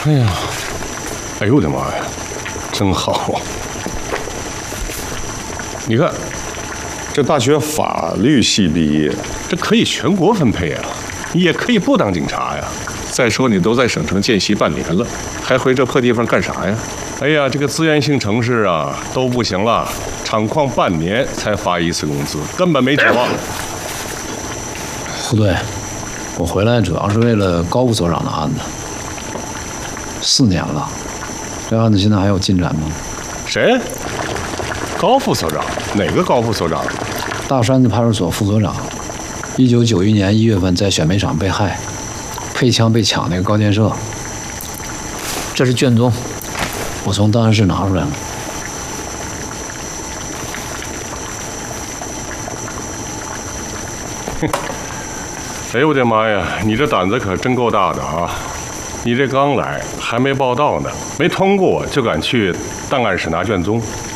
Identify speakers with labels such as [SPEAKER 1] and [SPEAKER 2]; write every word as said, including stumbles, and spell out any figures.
[SPEAKER 1] 哎呀，哎呦我的妈呀，真好！你看，这大学法律系毕业，这可以全国分配啊，也可以不当警察呀。再说你都在省城见习半年了，还回这破地方干啥呀？哎呀，这个资源性城市啊都不行了，厂矿半年才发一次工资，根本没指望。
[SPEAKER 2] 不对，我回来主要是为了高副所长的案子。四年了，这案子现在还有进展吗？
[SPEAKER 1] 谁？高副所长？哪个高副所长？
[SPEAKER 2] 大山子派出所副所长。一九九一年一月份在选煤厂被害，配枪被抢那个高建设。这是卷宗，我从档案室拿出来了。
[SPEAKER 1] 哎呦我的妈呀，你这胆子可真够大的啊！你这刚来，还没报到呢，没通过就敢去档案室拿卷宗，